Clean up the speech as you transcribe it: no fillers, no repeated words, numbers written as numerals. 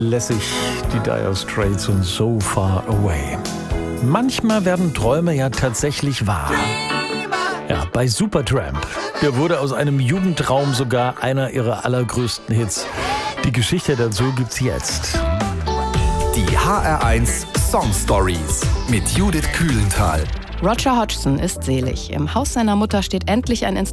Lässig, die Dire Straits und So Far Away. Manchmal werden Träume ja tatsächlich wahr. Ja, bei Supertramp. Der wurde aus einem Jugendtraum sogar einer ihrer allergrößten Hits. Die Geschichte dazu gibt's jetzt. Die HR1 Song Stories mit Judith Kühlenthal. Roger Hodgson ist selig. Im Haus seiner Mutter steht endlich ein